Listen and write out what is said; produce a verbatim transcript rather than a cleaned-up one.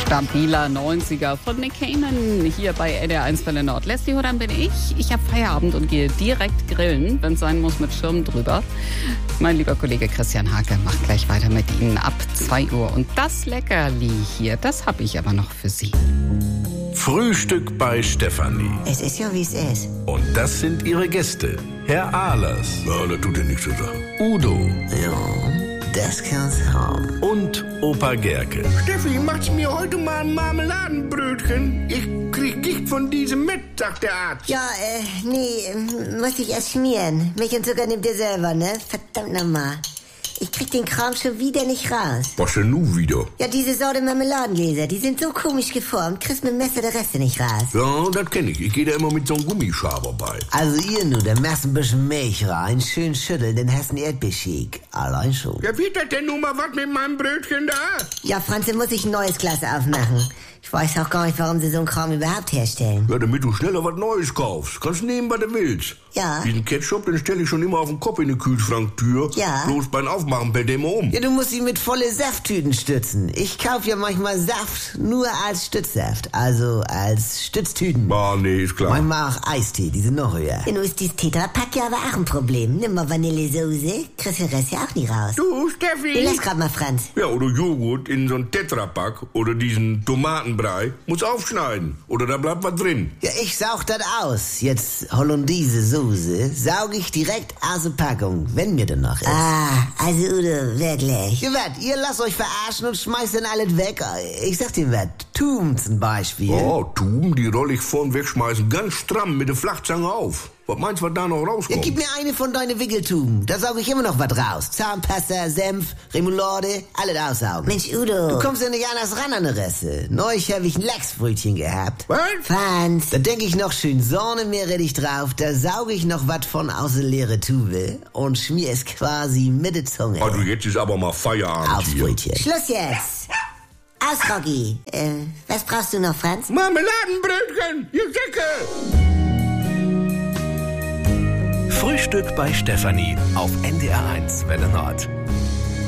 Stabiler neunziger von Nick Cayman hier bei N D R eins Welle Nord. Leslie Hodan bin ich. Ich habe Feierabend und gehe direkt grillen, wenn es sein muss, mit Schirm drüber. Mein lieber Kollege Christian Hake macht gleich weiter mit Ihnen ab zwei Uhr. Und das Leckerli hier, das habe ich aber noch für Sie. Frühstück bei Stefanie. Es ist ja, wie es ist. Und das sind ihre Gäste. Herr Ahlers. Ja, das tut dir nichts zu sagen. Udo. Ja, das kann's haben. Und Opa Gerke. Steffi, macht's mir heute mal ein Marmeladenbrötchen? Ich krieg Gicht von diesem mit, sagt der Arzt. Ja, äh, nee, ähm, muss ich erst schmieren. Milch und Zucker nehmt ihr selber, ne? Verdammt nochmal. Ich krieg den Kram schon wieder nicht raus. Was denn nun wieder? Ja, diese Sorte Marmeladengläser, die sind so komisch geformt, kriegst mit dem Messer der Reste nicht raus. Ja, das kenn ich. Ich gehe da immer mit so einem Gummischaber bei. Also ihr nur, da machst ein bisschen Milch rein, schön schütteln, dann hast du einen Erdbeershake. Allein schon. Ja, wie das denn nun mal was mit meinem Brötchen da? Ja, Franz, dann muss ich ein neues Glas aufmachen. Ich weiß auch gar nicht, warum sie so einen Kram überhaupt herstellen. Ja, damit du schneller was Neues kaufst. Kannst nehmen, was du willst. Ja. Diesen Ketchup, den stelle ich schon immer auf den Kopf in die Kühlschranktür. Ja. Bloß beim Aufmachen per Demo um. Ja, du musst ihn mit volle Safttüten stützen. Ich kauf ja manchmal Saft nur als Stützsaft, also als Stütztüten. Ah, nee, ist klar. Manchmal auch Eistee, die sind noch höher. Ja, nun ist dieses Tetrapack ja aber auch ein Problem. Nimm mal Vanillesoße, kriegst den Rest ja auch nie raus. Du, Steffi. Du lass grad mal, Franz. Ja, oder Joghurt in so einen Tetrapack oder diesen Tomatenbrei. Muss aufschneiden. Oder da bleibt was drin. Ja, ich saug das aus. Jetzt Hollandaise Soße saug ich direkt aus der Packung, wenn mir denn noch ist. Ah, also Udo, wirklich. Ja, wat, ihr lasst euch verarschen und schmeißt dann alles weg. Ich sag dir was, Tum zum Beispiel. Oh, Tuben, die roll ich vorn wegschmeißen ganz stramm mit der Flachzange auf. Was meinst du, was da noch Ja, rauskommt? gib mir eine von deinen Wickeltuben. Da saug ich immer noch was raus. Zahnpasta, Senf, Remoulade, alles aussaugen. Mensch, Udo. Du kommst ja nicht anders ran an die Reste. Neulich hab ich ein Lachsbrötchen gehabt. Was? Franz. Da denk ich noch schön Sahnemeerrettich drauf, da sauge ich noch was von aus der leeren Tube und schmier es quasi mit der Zunge Also jetzt ist aber mal Feierabend aufs hier. Brötchen. Schluss jetzt. Aus, Rocky. Äh, was brauchst du noch, Franz? Marmeladenbrötchen, ihr Säcke! Frühstück bei Stefanie auf N D R eins Welle Nord.